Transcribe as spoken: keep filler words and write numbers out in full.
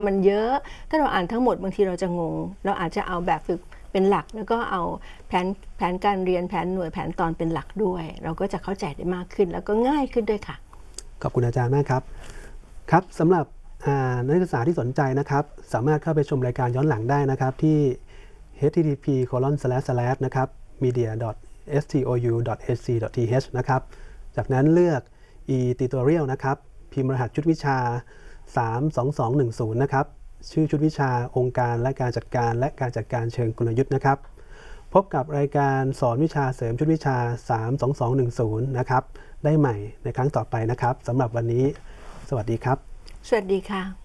มันเยอะถ้าเราอ่านทั้งหมดบางทีเราจะงงเราอาจจะเอาแบบฝึกเป็นหลักแล้วก็เอาแผนแผนการเรียนแผนหน่วยแผนตอนเป็นหลักด้วยเราก็จะเข้าใจได้มากขึ้นแล้วก็ง่ายขึ้นด้วยค่ะขอบคุณอาจารย์มากครับครับสำหรับนักศึกษาที่สนใจนะครับสามารถเข้าไปชมรายการย้อนหลังได้นะครับที่ เอช ที ที พี โคลอน สแลช สแลช นะครับ มีเดีย ดอท เอส ที โอ ยู ดอท เอ ซี ดอท ที เอช นะครับจากนั้นเลือก e-tutorial นะครับพิมพ์รหัสชุดวิชาสามสองสองหนึ่งศูนย์นะครับชื่อชุดวิชาองค์การและการจัดการและการจัดการเชิงกลยุทธ์นะครับพบกับรายการสอนวิชาเสริมชุดวิชาสามสองสองหนึ่งศูนย์นะครับได้ใหม่ในครั้งต่อไปนะครับสำหรับวันนี้สวัสดีครับสวัสดีค่ะ